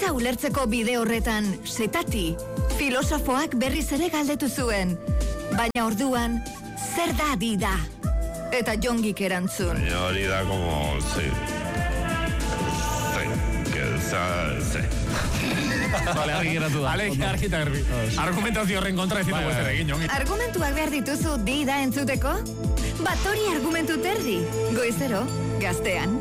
da ulertzeko bide horretan, setati, filosofoak berriz ere galdetu zuen. Baina orduan, zer da dida? Eta Jongik erantzun. Hori da como... Vale, argi geratu da. Argi eta garbi. Argumentazio horren kontra ez ditugu ezer egin, Jongi. Argumentuak behar dituzu dida entzuteko? Bat hori argumentu terdi. Goizero, Gaztean.